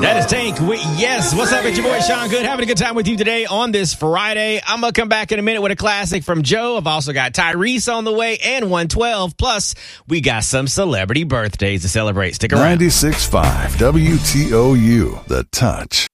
That is Tank with Yes. What's up? It's your boy Sean Good. Having a good time with you today on this Friday. I'm going to come back in a minute with a classic from Joe. I've also got Tyrese on the way and 112. Plus, we got some celebrity birthdays to celebrate. Stick around. 96.5 WTOU, The Touch.